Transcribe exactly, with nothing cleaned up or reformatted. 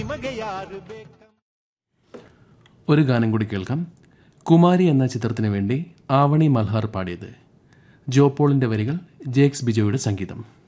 ഒരു ഗാനം കൂടി കേൾക്കാം. കുമാരി എന്ന ചിത്രത്തിന് വേണ്ടി ആവണി മൽഹാർ പാടിയത്. ജോപോളിന്റെ വരികൾ, ജേക്സ് ബിജോയുടെ സംഗീതം.